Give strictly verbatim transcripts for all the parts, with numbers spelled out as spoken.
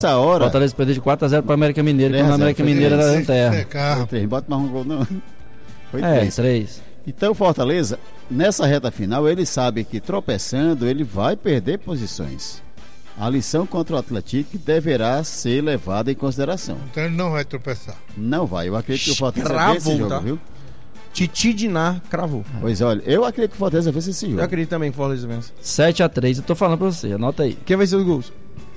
Essa hora. Fortaleza perdeu de quatro a zero para América Mineira, quando a América Mineira era lanterna. três, bota mais um gol, não. Foi É, três. três. Então o Fortaleza, nessa reta final, ele sabe que tropeçando, ele vai perder posições. A lição contra o Atlético deverá ser levada em consideração. Então ele não vai tropeçar. Não vai, eu acredito que o Fortaleza Cravou, vence esse jogo, tá? viu? Titi Diná cravou. Pois olha, eu acredito que o Fortaleza vence esse jogo. Eu acredito também que o Fortaleza vence. sete a três, eu tô falando pra você, anota aí. Quem vai ser os gols?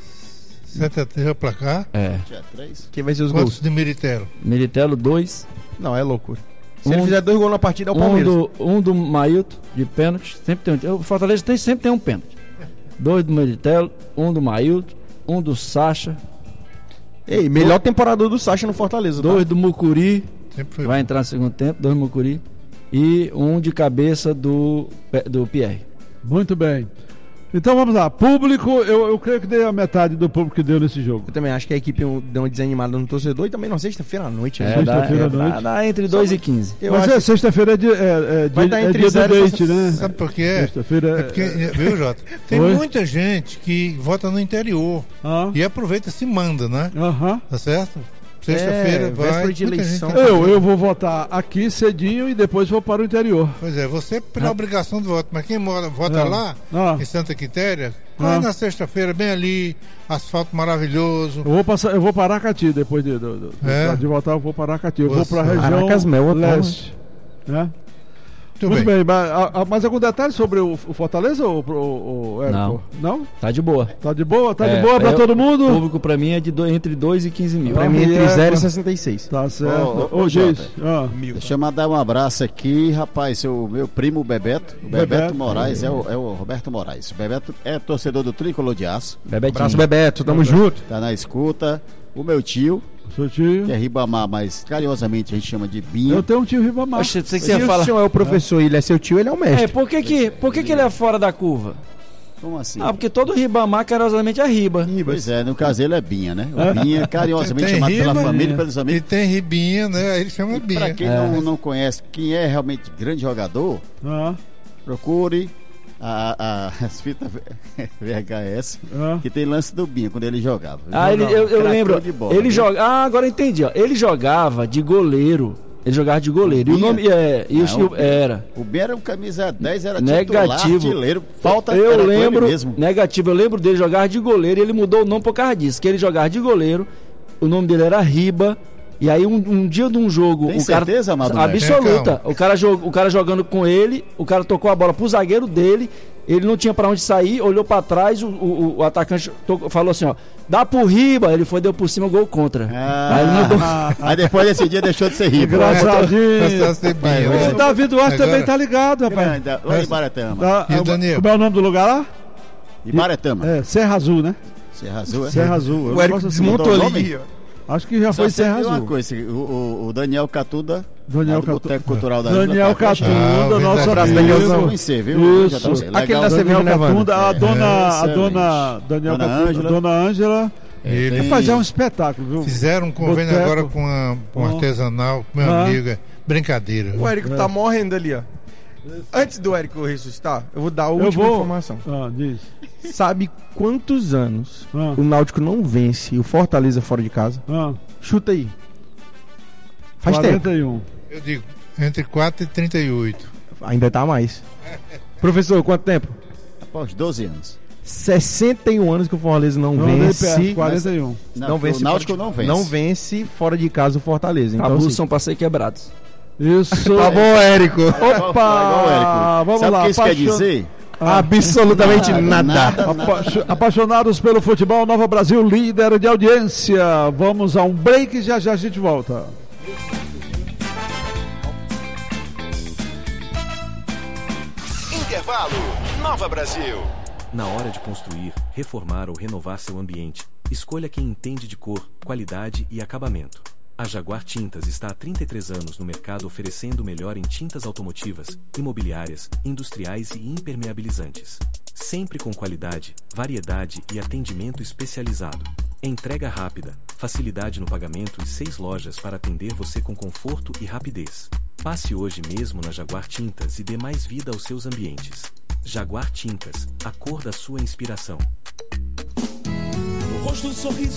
sete a três é o placar. É. Quem vai ser os Quantos gols? de Militelo? Militelo dois. Não, é loucura. Se Um- ele fizer dois gols na partida, é o Um Palmeiras. do, um do Mailton, de pênalti. Sempre tem um. O Fortaleza tem, sempre tem um pênalti. Dois do Militelo, um do Mailton, um do Sacha, Ei, melhor temporada do Sacha no Fortaleza. tá? dois do Mucuri, Sempre foi vai bom. entrar no segundo tempo, dois do Mucuri. E um de cabeça do, do Pierre. Muito bem. Então vamos lá. Público, eu, eu creio que dei a metade do público que deu nesse jogo. Eu também acho que a equipe deu uma desanimada no torcedor e também na sexta-feira à noite. É, né? dá, Sexta-feira é, à noite. dá, dá entre dois e quinze. Eu Mas acho é, sexta-feira é, dia- é, é, Vai dia, dar é entre dia do zero e date, né? Sabe por quê? Sexta-feira É é... porque, viu, Jota? Tem Oi? muita gente que vota no interior Ah, e aproveita e se manda, né? aham. Tá certo? Sexta-feira É, vai. véspera de muita eleição. gente- Eu, eu vou votar aqui cedinho e depois vou para o interior. Pois é, você pela obrigação de voto, mas quem mora, vota Ah. lá, Ah. em Santa Quitéria, vai Ah. na sexta-feira, bem ali, asfalto maravilhoso. Eu vou, passar, eu vou para Aracati depois de, do, do, É? de votar, eu vou para Aracati. Eu vou Você- para a região Aracas Mel, eu tomo. leste. Né? Muito, Muito bem. bem, mas, a- a- mais algum detalhe sobre o, o Fortaleza, ou, o, o Érico? Não. Não? Tá de boa. Tá de boa? Tá É, de boa pra eu- todo O mundo? público pra mim é de do, entre dois e quinze mil. Pra mim, Ah, entre é, zero e mas- sessenta e seis. Tá certo. Ô, ô, Ô, Geis. Ah. Deixa eu mandar um abraço aqui, rapaz, o meu primo Bebeto, o Bebeto, Bebeto. Moraes, é o, é o Roberto Moraes. O Bebeto é torcedor do Tricolor de Aço, Bebetinho. Abraço, Bebeto. Tamo junto. tá na escuta. O meu tio, Seu tio. que é Ribamar, mas carinhosamente a gente chama de Binha. Eu tenho um tio Ribamar. Oxe, você que Se você ia o falar. senhor é o professor e ele é seu tio, ele é o É, mestre. por que que, por que que ele é fora da curva? Como assim? Ah, porque todo Ribamar carinhosamente é Riba. Pois é, no caso ele é Binha, né? O Binha, carinhosamente Tem chamado pela Riba, família e pelos E amigos. tem Ribinha, né? Aí ele chama Pra Binha. quem não, não conhece, quem é realmente grande jogador, Ah, procure a, a- as fitas V H S, ah. que tem lance do Binha, quando ele jogava. Ah, ele, eu, eu Craque lembro. de bola, ele viu? joga. Ah, agora eu entendi. Ó. Ele jogava de goleiro. Ele jogava de goleiro. E o Binha? nome é. E o Não, estilo- o Binha. era. O Binha era um camisa dez, era titular, Negativo. artilheiro. Falta eu era com ele lembro. mesmo. Negativo, eu lembro dele jogar de goleiro e ele mudou o nome por causa disso. Que ele jogava de goleiro, o nome dele era Riba. E aí um, um dia de um jogo. Tem o cara, certeza, Amado Neto? absoluta. Tem, O cara, jog, o cara jogando com ele, o cara tocou a bola pro zagueiro dele. Ele não tinha pra onde sair, olhou pra trás, o, o, o atacante tocou, falou assim, ó, dá pro Riba, ele foi, deu por cima, gol contra. Ah, Aí ele mudou. aí depois desse dia deixou de ser rico. Engraçadinho. Começou a ser Binha. Vai, O né? Davi Duarte Agora- também tá ligado, rapaz. Grande, lá em Baretama. Tá, E o Daniel? Como é o nome do lugar lá? Em Baretama. É, Serra Azul, né? Serra Azul, é? Serra Azul. Eu O Érico gosto assim. desmontou mudou o ali. nome? Acho que já Só foi sei Serra de uma Azul. coisa, o, o, o Daniel Catuda, Daniel lá do Catu- Boteco Cultural da Daniel Vila, tá Catunda, Ah, nosso verdade. amigo. Danielzão. Conhecer, viu? Já tá Isso. legal. Aquele da Daniel cerveja Nevada. Catunda, a É, dona, a excelente. dona, Daniel Dona Catunda, Ângela. dona Ângela. Ele Tem- Fazer um espetáculo, viu? Fizeram um convênio Boteco. agora com, a, com um Ah. artesanal, com meu Ah. amigo. é Brincadeira. O Érico tá morrendo ali, ó. Antes do Érico ressuscitar, eu vou dar a Eu última vou. informação. Ah, diz. Sabe quantos anos Ah. o Náutico não vence o Fortaleza fora de casa? Ah, Chuta aí. Faz tempo. quarenta e um. Eu digo, entre quatro e trinta e oito. Ainda tá mais. Professor, quanto tempo? Após doze anos. sessenta e um anos que o Fortaleza não Eu andei vence. perto, quarenta e um. Não, Não vence o Náutico fora de- não vence. Não vence fora de casa o Fortaleza. Então, Tabus assim, são pra ser quebrados. Isso. tá bom, Érico. Opa! Vamos Sabe o lá. que isso quer apaixon- dizer? Absolutamente nada. nada. Apa- Apaixonados pelo futebol, Nova Brasil, líder de audiência. Vamos a um break e já já a gente volta. Intervalo. Nova Brasil. Na hora de construir, reformar ou renovar seu ambiente, escolha quem entende de cor, qualidade e acabamento. A Jaguar Tintas está há trinta e três anos no mercado oferecendo o melhor em tintas automotivas, imobiliárias, industriais e impermeabilizantes. Sempre com qualidade, variedade e atendimento especializado. Entrega rápida, facilidade no pagamento e seis lojas para atender você com conforto e rapidez. Passe hoje mesmo na Jaguar Tintas e dê mais vida aos seus ambientes. Jaguar Tintas, a cor da sua inspiração. No rosto um sorriso.